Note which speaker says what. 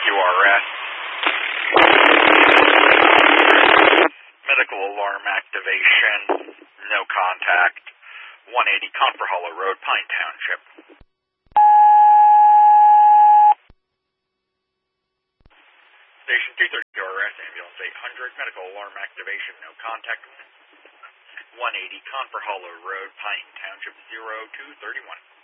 Speaker 1: QRS. Medical alarm activation. No contact. 180 Confer Hollow Road, Pine Township. Station 230 QRS, ambulance 800, medical alarm activation, no contact. 180 Confer Hollow Road, Pine Township 0231.